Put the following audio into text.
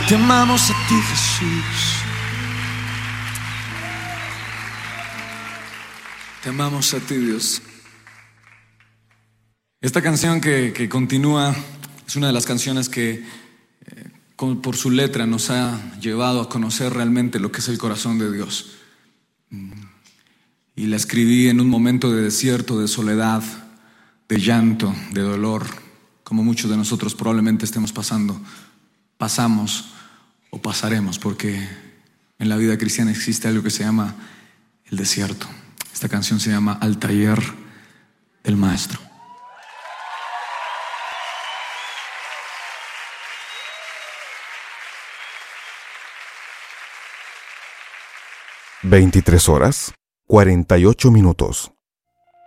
Te amamos a ti, Jesús. Te amamos a ti, Dios. Esta canción que continúa es una de las canciones que por su letra nos ha llevado a conocer realmente lo que es el corazón de Dios. Y la escribí en un momento de desierto, de soledad, de llanto, de dolor, como muchos de nosotros probablemente estemos pasando, pasamos o pasaremos, porque en la vida cristiana existe algo que se llama el desierto. Esta canción se llama Al taller del maestro. $23:48.